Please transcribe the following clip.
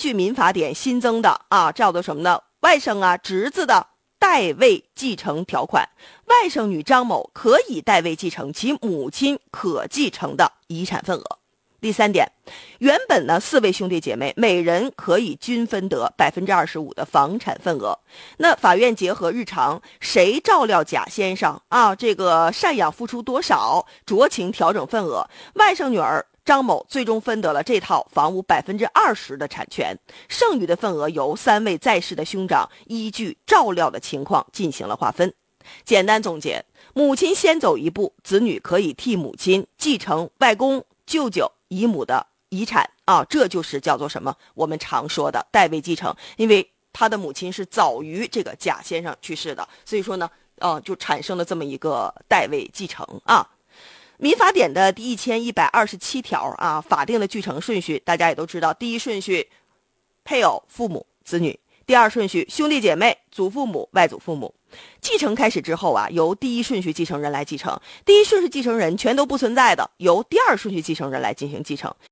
据民法典新增的叫做什么呢？外甥啊、侄子的代位继承条款，外甥女张某可以代位继承其母亲可继承的遗产份额。第3点，原本呢4位兄弟姐妹每人可以均分得25%的房产份额。那法院结合日常谁照料贾先生这个赡养付出多少，酌情调整份额。外甥女儿张某最终分得了这套房屋20%的产权，剩余的份额由3位在世的兄长依据照料的情况进行了划分。简单总结，母亲先走一步，子女可以替母亲继承外公、舅舅、姨母的遗产这就是叫做什么？我们常说的代位继承。因为他的母亲是早于这个贾先生去世的，所以说呢就产生了这么一个代位继承民法典的第1127条法定的继承顺序大家也都知道，第一顺序配偶、父母、子女，第二顺序兄弟姐妹、祖父母、外祖父母。继承开始之后由第一顺序继承人来继承，第一顺序继承人全都不存在的，由第二顺序继承人来进行继承。